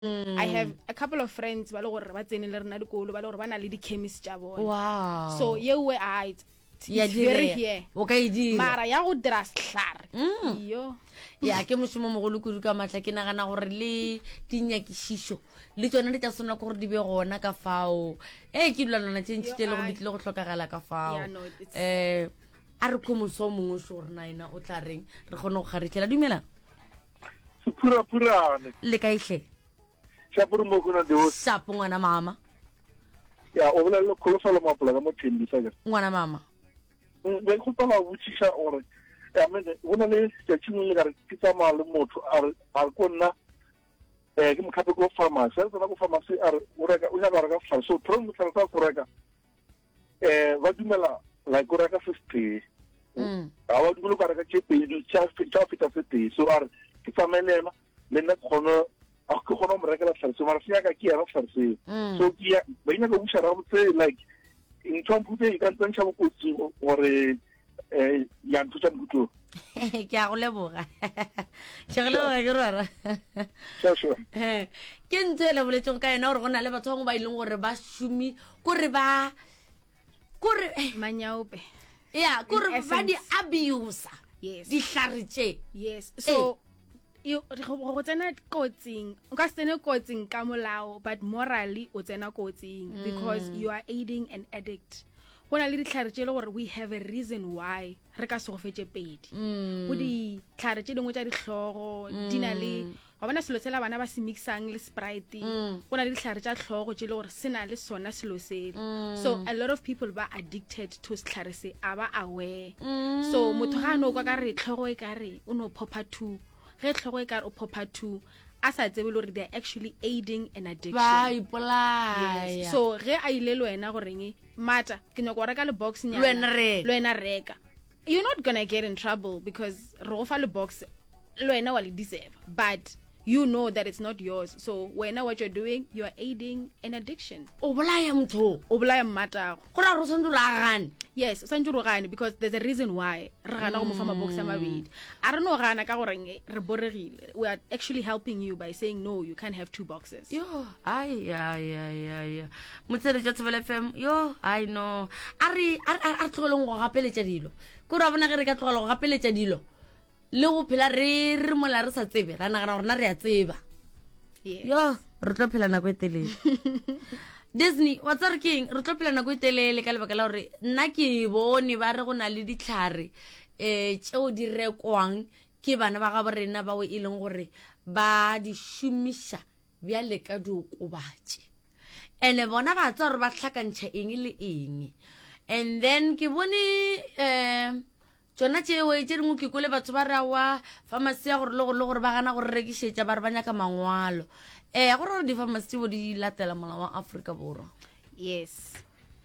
I have a couple of friends ba le gore ba tsene le rena dikolo ba le gore ba na le di-chemist tša bona. Wow. So yewe Ya it's very dire. here. O ka e dira. Mara ya go dira sehlare. Yo. Ya ke mošomo mogolo kudu ka matla ke nagana gore le dinyakišišo le tsone di tla sona gore di be gona ka fao ke dulanana tše ntši tše le go di tlile go tlhokagala ka fao Yeah, no, it's- a re khomoso o mongwe se gore naena o tla reng re kgone go kgaretšhela dumela Sepurapurane. le ka itlhe Shapuru mo kuna de host. shapo ngwana mama Ya o bolela le kholofalo mapola ka mo thendisa ke. ngwana mama Be go tsala botsisha ore ya mene bona le tšatšing le gare ke tsamaya le motho a re ko nna ke mokhape ko pharmacy a tsena ko pharmacy a re o nyaka reka fal so tro mo tsala go reka ba dumela like o reka 50 a wa dumela go reka tšepedi tša feta fete so a re ke tsamaelema le nna kgone a ke kgone mo rekela fal so mara se ya ka ke ya fal so ke ya ba ina go buša ra botse like in tšhompute e ka ntšha bo kotsi gore ya nthuta motho ke a go leboga ke go leboga ke rara sure ke ntho e le boletseng ka ena gore go na le batho bangwe ba ileng gore ba šomi kore Manyaope. ya kore In ba di essence. abusa Yes. dihlare tše Yes. So go tsena kotsing o ka se tsene kotsing ka molao but morally o tsena kotsing because you are aiding an addict. Go na le ditlhare tše le gore we have a reason why re ka se go fetse pedi go ditlhare tše dingwe tša ditlhogo di na le wa bona selo sela bana ba se mixang le Sprite go na le ditlhare tša tlhogo tše le gore se na le sona selo sele so a lot of people ba addicted to setlhare se a ba aware so motho ga a no kwa ka re tlhogo e ka re o no popa two ge tlhogo e ka re o popa two a sa tsebe le gore they are actually aiding an addiction. ba ipolaya Yes. So ge a ile le wena goreng mata ke nyako reka le box nyana Le wena reka you're not gonna get in trouble because re go fa le box le wena wa le deserve but you know that it's not yours so wena what you're doing you are aiding an addiction o bolaya motho o bolaya mmatago gore a re o tshwanetse o lagane yes o santse ro gane because there's a reason why re gana go mo fa mabox a mabedi a re no gana ka goreng re boregile we are actually helping you by saying no you can't have two boxes yo ai motseretša Thobela FM yo I know a re tlogeleng go gapeletša dilo kore a bona ge re ka tlogela go gapeletša dilo le go phela re mola re sa tsebe ra nagana gorena re a tseba yes. yo re tlo phela nako e telele Disney wa tsa re keng re tlo phela nako e telele ka lebaka la gore nna ke bone ba re go na le ditlhare tšeo di rekwang ke bana ba ga borena bao e leng gore ba di šomiša bjale ka diokobatše and bona ba tsa gore ba tlhakantšha eng le eng and then ke bone tsona tšeo tše dingwe ke kole batho ba rawa pharmacy ya gore le gore ba gana gore rekišetša ba re ba nyaka mangwalo gore gore di-pharmacy tšeo di latela molao wa Afrika Borwa yes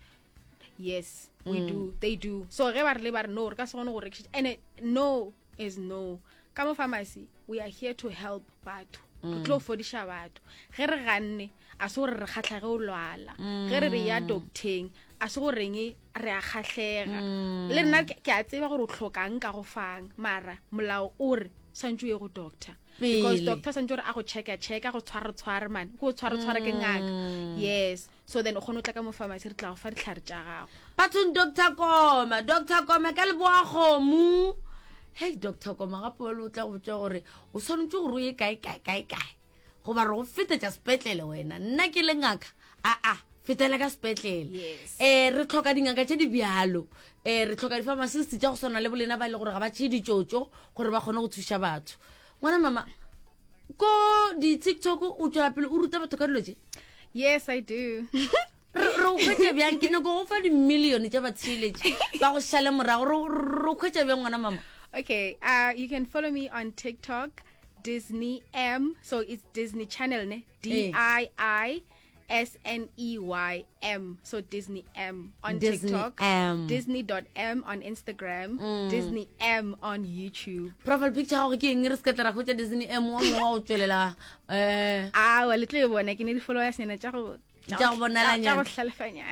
we do they do so ge ba re le ba re no re ka se gone go rekišetša and no is no ka mo pharmacy we are here to help batho re tlo fodiša batho ge re ganne a se gore re kgatlha ge o lwala ge re ya docteng a se goreng re a kgatlhega le nna ke a tseba gore o tlhokang ka go fang mara molao o re santse ye go doctor because doctor santse gore a go checka go tshware man go tshware ke ngaka yes so then o kgone o tla ka mo pharmacy re tla go fa ditlhare tša gago bathong Dr. Koma ka leboa kgomo hey Dr. Koma gape o tla go tšwa gore o tshwanetse gore o ye kae goba re go fetetša sepetlele wena nna ke le ngaka fetela ka sepetlele Yes. re tlhoka dingaka tše di bjalo re tlhoka di-pharmacist tša go swana le bolena ba ile gore ga ba tšee ditšotšo gore ba kgone go thuša batho ngwana mama ko di-TikTok o tšwela pele o ruta batho ka dilo tše yes I do re o kgwetša bjang ke nako go fa di-million tša batsheletše ba go šale morago re o kgwetša bjang ngwana mama okay you can follow me on TikTok Disney M so it's Disney Channel ne DII DisneyM, so Disney M on Disney TikTok, M. Disney.M on Instagram, Disney M on YouTube. Profile picture ga go ke eng re ska tla ra khotsa Disney M wa o tswelela Wa le tle bona ke ne di followers nena tja go bonalanya hlalefanya.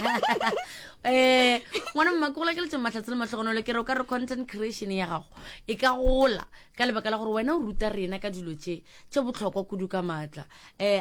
ngwana mmakola ke le tsema tlhatsela matlhogonolo ke re o ka re content creation ya gago e ka gola ka lebaka la gore wena o ruta rena ka dilo tse botlhokwa kudu ka matla